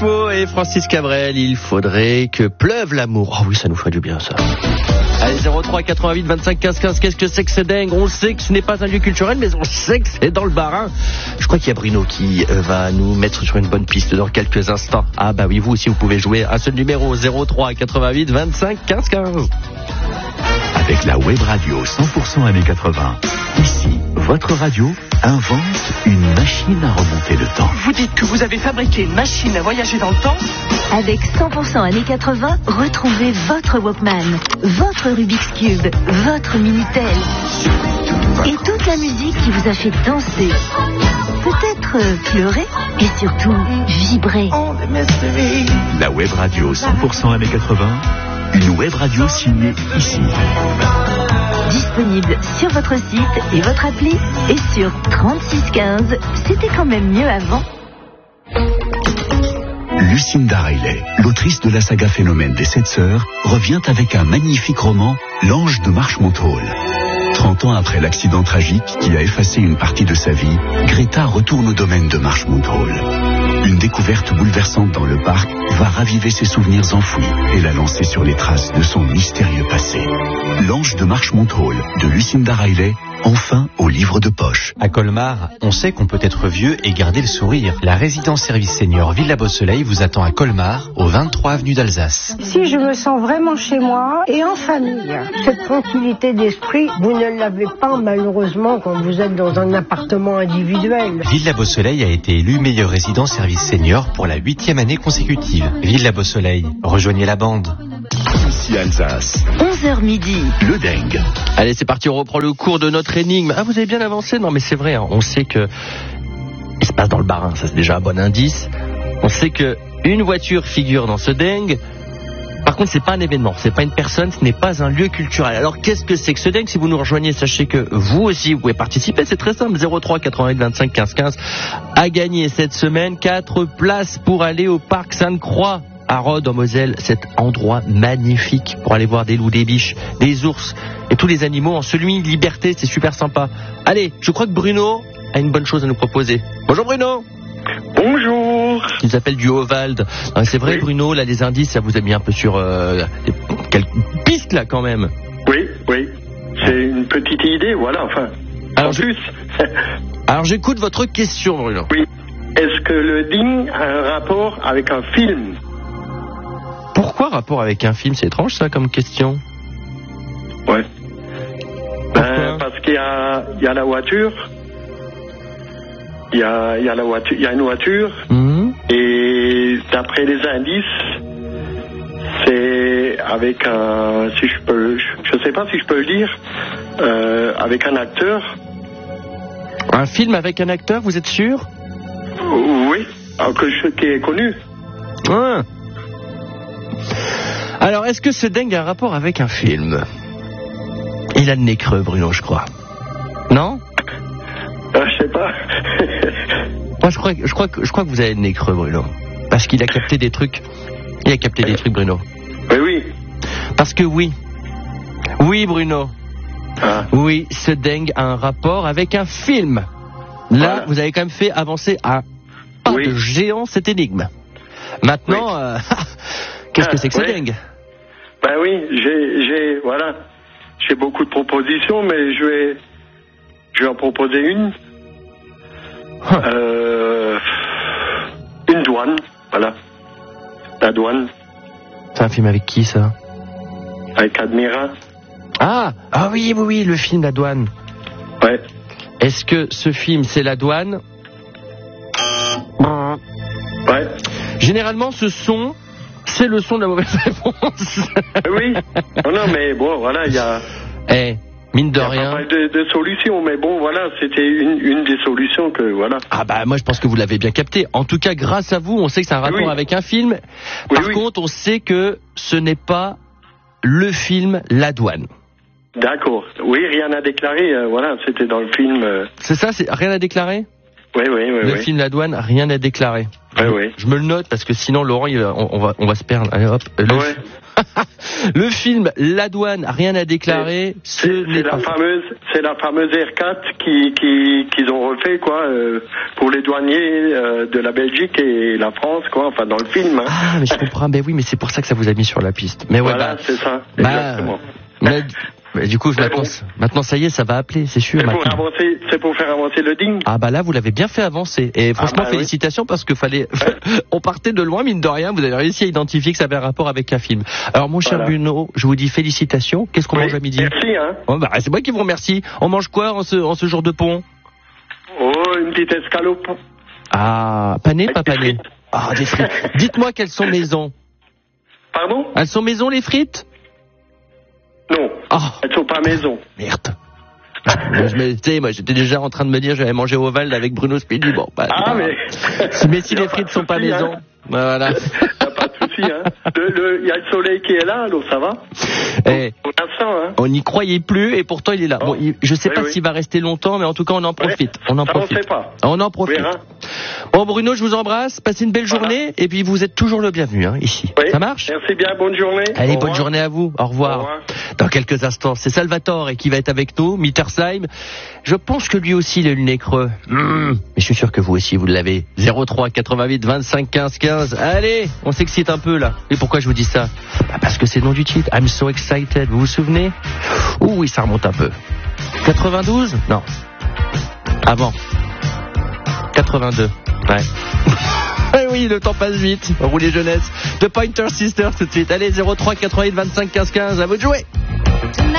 Truffaut et Francis Cabrel, il faudrait que pleuve l'amour. Oh oui, ça nous ferait du bien, ça. Allez, 03 88 25 15 15, qu'est-ce que c'est que ce dingue? On sait que ce n'est pas un lieu culturel, mais on sait que c'est dans le Bas-Rhin. Je crois qu'il y a Bruno qui va nous mettre sur une bonne piste dans quelques instants. Ah bah oui, vous aussi, vous pouvez jouer un seul numéro, 03 88 25 15 15. Avec la web radio 100% années 80, ici, votre radio invente une machine à remonter le temps. Vous dites que vous avez fabriqué une machine à voyager dans le temps? Avec 100% années 80, retrouvez votre Walkman, votre Rubik's Cube, votre Minitel et toute la musique qui vous a fait danser, peut-être pleurer et surtout vibrer. La web radio 100% années 80, une web radio signée ici. Disponible sur votre site et votre appli et sur 3615. C'était quand même mieux avant. Lucinda Riley, l'autrice de la saga Phénomène des 7 sœurs, revient avec un magnifique roman, L'Ange de Marchmont Hall. 30 ans après l'accident tragique qui a effacé une partie de sa vie, Greta retourne au domaine de Marchmont Hall. Une découverte bouleversante dans le parc va raviver ses souvenirs enfouis et la lancer sur les traces de son mystérieux passé. L'Ange de Marchmont Hall de Lucinda Riley, enfin au livre de poche. À Colmar, on sait qu'on peut être vieux et garder le sourire. La résidence service senior Villa Beau Soleil vous attend à Colmar, au 23 avenue d'Alsace. Ici, je me sens vraiment chez moi et en famille. Cette tranquillité d'esprit, vous ne l'avez pas malheureusement quand vous êtes dans un appartement individuel. Villa Beau Soleil a été élue meilleure résidence service senior pour la 8e année consécutive. Villa Beau Soleil, rejoignez la bande. Ici Alsace. 11h midi. Le dingue. Allez, c'est parti, on reprend le cours de notre énigme. Ah, vous avez bien avancé? Non, mais c'est vrai, hein, on sait que il se passe dans le Bas-Rhin, ça c'est déjà un bon indice. On sait que une voiture figure dans ce dingue. Par contre, c'est pas un événement, c'est pas une personne, ce n'est pas un lieu culturel. Alors, qu'est-ce que c'est que ce dingue? Si vous nous rejoignez, sachez que vous aussi, vous pouvez participer. C'est très simple, 03 88 25 15 15. À gagner cette semaine, 4 places pour aller au parc Sainte-Croix à Rhodes en Moselle, cet endroit magnifique pour aller voir des loups, des biches, des ours et tous les animaux en semi-liberté, c'est super sympa. Allez, je crois que Bruno a une bonne chose à nous proposer. Bonjour Bruno. Bonjour. Il nous appelle du Haut-Valde. C'est vrai, oui. Bruno, là les indices, ça vous a mis un peu sur quelques pistes là quand même. Oui, oui. C'est une petite idée, voilà, enfin. Alors, alors j'écoute votre question Bruno. Oui. Est-ce que le ding a un rapport avec un film? Pourquoi rapport avec un film? C'est étrange ça comme question. Ouais. Parce qu'il y a la voiture. Il y a la voiture. Il y a une voiture. Et d'après les indices, c'est avec un. Si je peux, je sais pas si je peux le dire. Avec un acteur. Un film avec un acteur, vous êtes sûr? Oui, qui est connu. Ah. Alors, est-ce que ce dingue a un rapport avec un film? Il a le nez creux, Bruno, je crois. Non? Je sais pas. Moi, je crois que vous avez le nez creux, Bruno. Parce qu'il a capté des trucs. Il a capté des trucs, Bruno. Mais oui. Parce que oui. Oui, Bruno. Ah. Oui, ce dingue a un rapport avec un film. Là, voilà. Vous avez quand même fait avancer à pas de géant cette énigme. Maintenant, qu'est-ce que c'est que ce dingue? Ben oui, j'ai beaucoup de propositions, mais je vais en proposer une. Une douane, voilà. La douane. C'est un film avec qui, ça? Avec Admira. Ah oui, le film La Douane. Ouais. Est-ce que ce film, c'est La Douane? Ouais. Généralement, c'est le son de la mauvaise réponse. Oui. Non, mais bon, voilà, il y a... mine de rien. Il y a pas mal de solutions, mais bon, voilà, c'était une des solutions que, voilà. Ah bah, moi, je pense que vous l'avez bien capté. En tout cas, grâce à vous, on sait que c'est un rapport avec un film. Par contre, on sait que ce n'est pas le film La Douane. D'accord. Oui, rien à déclarer, voilà, c'était dans le film. C'est ça, c'est rien à déclarer? Le film La Douane, rien à déclarer. Je me le note parce que sinon Laurent, on va se perdre. Allez hop. Le film La Douane, rien à déclarer. C'est la fameuse R4 qu'ils ont refait quoi pour les douaniers de la Belgique et la France quoi. Enfin dans le film. Hein. Ah mais je comprends. Ben oui, mais c'est pour ça que ça vous a mis sur la piste. Mais voilà, c'est ça. Exactement. Mais du coup, maintenant, ça y est, ça va appeler, c'est sûr. C'est pour faire avancer le ding. Ah bah là, vous l'avez bien fait avancer. Et franchement, félicitations parce que on partait de loin, mine de rien. Vous avez réussi à identifier que ça avait un rapport avec un film. Alors, mon cher Bruno, je vous dis félicitations. Qu'est-ce qu'on mange à midi? Merci, hein. Oh, bah, c'est moi qui vous remercie. On mange quoi en ce jour de pont? Oh, une petite escalope. Ah, pané, pas pané? Ah, des frites. Dites-moi qu'elles sont maison. Pardon? Elles sont maison, les frites? Non, elles sont pas maison. Merde. Moi, j'étais déjà en train de me dire j'allais manger au Val avec Bruno Speedy. Bon, mais si les frites sont pas maison, voilà. Y a pas de souci, hein. Il y a le soleil qui est là, alors ça va. On n'y croyait plus et pourtant il est là. Bon, je sais pas s'il va rester longtemps, mais en tout cas on en profite. On en profite. Bon Bruno, je vous embrasse. Passez une belle journée et puis vous êtes toujours le bienvenu ici. Ça marche? Merci bien, bonne journée. Allez, bonne journée à vous. Au revoir. Dans quelques instants, c'est Salvatore qui va être avec nous, Mittersheim. Je pense que lui aussi il a le nez creux. Mais je suis sûr que vous aussi vous l'avez. 03 88 25 15 15. Allez, on s'excite un peu là. Et pourquoi je vous dis ça? Parce que c'est le nom du titre. I'm so excited. Vous vous souvenez? Oui, ça remonte un peu. 92? Non. Avant. 82. Ouais. Eh oui, le temps passe vite. Roulez jeunesse. The Pointer Sisters tout de suite. Allez, 03 88 25 15 15. À vous de jouer.